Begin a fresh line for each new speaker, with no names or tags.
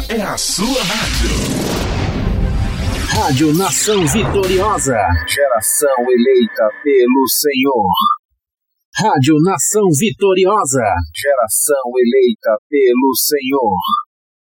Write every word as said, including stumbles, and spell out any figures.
é a sua rádio.
Rádio Nação Vitoriosa.
Geração eleita pelo Senhor.
Rádio Nação Vitoriosa.
Geração eleita pelo Senhor.